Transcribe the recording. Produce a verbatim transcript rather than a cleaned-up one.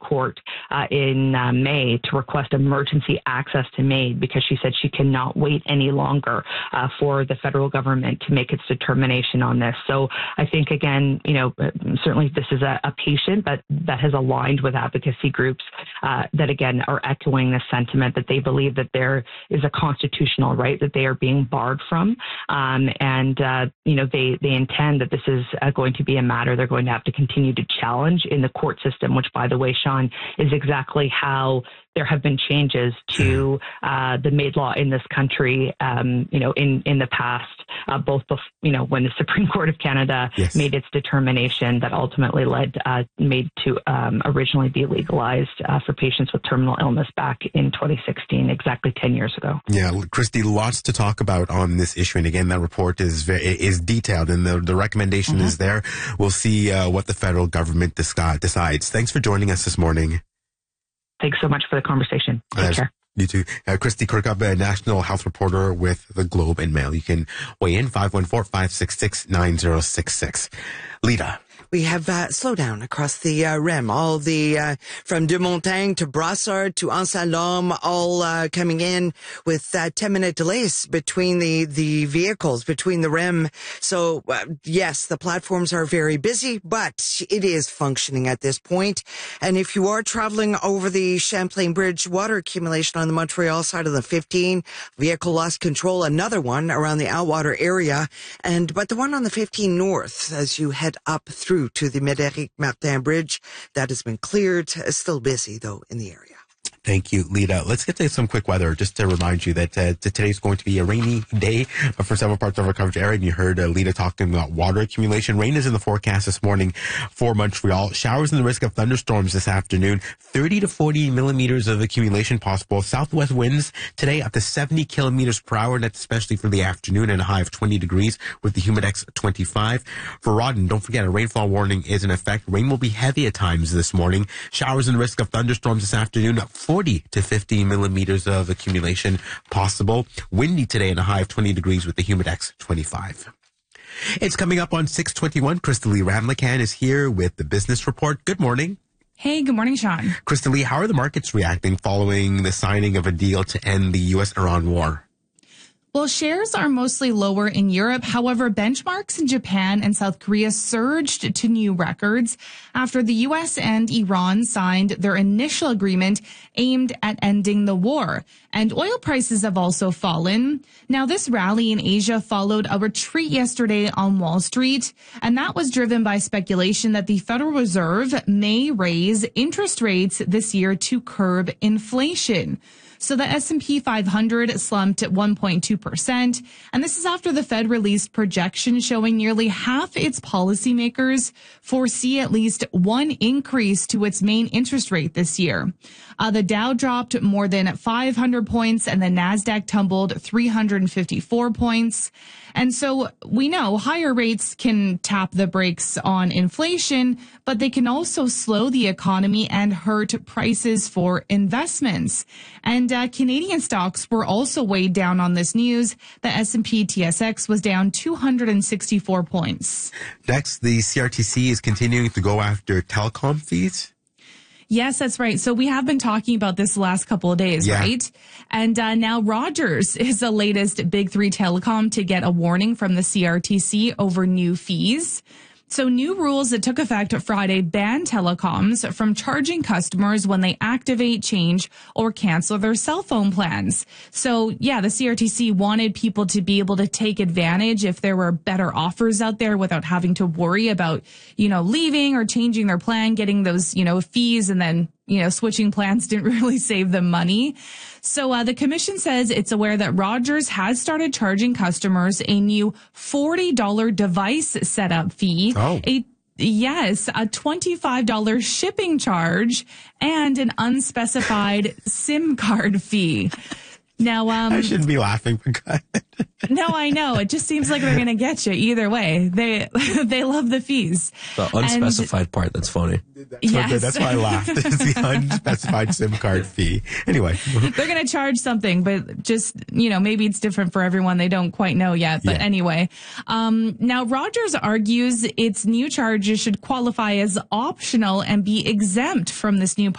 Court uh, in uh, May to request emergency access to MAID because she said she cannot wait any longer uh, for the federal government to make its determination on this. So I think, again, you know, certainly this is a, a patient, but that has aligned with advocacy groups uh, that, again, are echoing the sentiment that they believe that there is a constitutional right that they are being barred from. Um, and, uh, you know, they, they intend that this is uh, going to be a matter they're going to have to continue to challenge in the court system, which, by the way, Sean, is exactly how there have been changes to uh, the MAID law in this country, um, you know, in, in the past, uh, both, bef- you know, when the Supreme Court of Canada yes. made its determination that ultimately led uh, MAID to um, originally be legalized uh, for patients with terminal illness back in twenty sixteen, exactly ten years ago. Yeah, Christy, lots to talk about on this issue. And again, that report is very, is detailed and the, the recommendation mm-hmm. is there. We'll see uh, what the federal government dis- decides. Thanks for joining us this morning. Thanks so much for the conversation. Take uh, care. You too. Uh, Christy Kirkup, a national health reporter with the Globe and Mail. You can weigh in five one four, five six six, nine zero six six. Lita. We have uh, slowdown across the uh, R E M, all the uh, from De Montagne to Brassard to Anse-Lhomme, all uh, coming in with uh, ten minute delays between the the vehicles, between the R E M. So uh, yes, the platforms are very busy, but it is functioning at this point. And if you are traveling over the Champlain Bridge, water accumulation on the Montreal side of the fifteen, vehicle lost control, another one around the Outwater area, and but the one on the fifteen north as you head up through to the Médéric Martin Bridge. That has been cleared. Still busy, though, in the area. Thank you, Lita. Let's get to some quick weather, just to remind you that uh, today's going to be a rainy day for several parts of our coverage area. And you heard uh, Lita talking about water accumulation. Rain is in the forecast this morning for Montreal. Showers and the risk of thunderstorms this afternoon. thirty to forty millimeters of accumulation possible. Southwest winds today up to seventy kilometers per hour. And that's especially for the afternoon, and a high of twenty degrees with the humidex twenty-five. For Rawdon, don't forget a rainfall warning is in effect. Rain will be heavy at times this morning. Showers and the risk of thunderstorms this afternoon. forty to fifty millimeters of accumulation possible. Windy today and a high of twenty degrees with the humidex twenty-five. It's coming up on six twenty-one. Crystalie Ramlakan is here with the business report. Good morning. Hey, good morning, Sean. Crystalie, how are the markets reacting following the signing of a deal to end the U S Iran war? Well, shares are mostly lower in Europe. However, benchmarks in Japan and South Korea surged to new records after the U S and Iran signed their initial agreement aimed at ending the war. And oil prices have also fallen. Now, this rally in Asia followed a retreat yesterday on Wall Street, and that was driven by speculation that the Federal Reserve may raise interest rates this year to curb inflation. So the S and P five hundred slumped at one point two percent. And this is after the Fed released projections showing nearly half its policymakers foresee at least one increase to its main interest rate this year. Uh, the Dow dropped more than five hundred points and the NASDAQ tumbled three hundred fifty-four points. And so we know higher rates can tap the brakes on inflation, but they can also slow the economy and hurt prices for investments. And uh, Canadian stocks were also weighed down on this news. The S and P T S X was down two hundred sixty-four points. Next, the C R T C is continuing to go after telecom fees. Yes, that's right. So we have been talking about this the last couple of days, yeah. right? And uh, now Rogers is the latest Big Three telecom to get a warning from the C R T C over new fees. So new rules that took effect Friday ban telecoms from charging customers when they activate, change, or cancel their cell phone plans. So yeah, the C R T C wanted people to be able to take advantage if there were better offers out there without having to worry about, you know, leaving or changing their plan, getting those, you know, fees, and then, you know, switching plans didn't really save them money. So uh, the commission says it's aware that Rogers has started charging customers a new forty dollars device setup fee. Oh. A Yes, a twenty-five dollars shipping charge and an unspecified SIM card fee. Now, um, I shouldn't be laughing, but go ahead. No, I know. It just seems like they're going to get you either way. They they love the fees. The unspecified and, part, that's funny. Yes. Okay, that's why I laughed. It's the unspecified SIM card fee. Anyway. They're going to charge something, but just, you know, maybe it's different for everyone. They don't quite know yet. But yeah. anyway, um, now Rogers argues its new charges should qualify as optional and be exempt from this new